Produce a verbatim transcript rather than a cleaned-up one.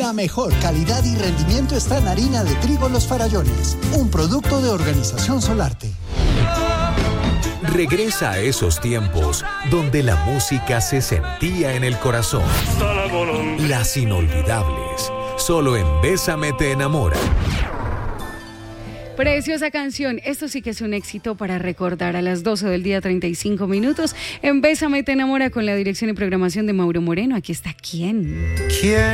La mejor calidad y rendimiento está en harina de trigo Los Farallones, un producto de Organización Solarte. Regresa a esos tiempos donde la música se sentía en el corazón. Las inolvidables, solo en Bésame te enamora. Preciosa canción, esto sí que es un éxito para recordar a las doce del día, treinta y cinco minutos. En Bésame te enamora con la dirección y programación de Mauro Moreno. Aquí está ¿Quién? ¿Quién?